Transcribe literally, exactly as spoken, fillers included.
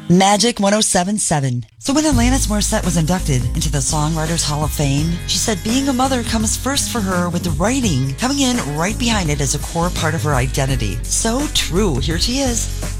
Magic one oh seven point seven. So when Alanis Morissette was inducted into the Songwriters Hall of Fame, she said being a mother comes first for her, with the writing coming in right behind it as a core part of her identity. So true. Here she is.